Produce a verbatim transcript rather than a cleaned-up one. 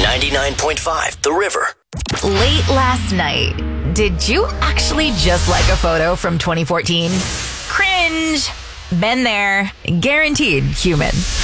ninety-nine point five The River. Late last night, did you actually just like a photo from twenty fourteen? Cringe. Been there. Guaranteed human.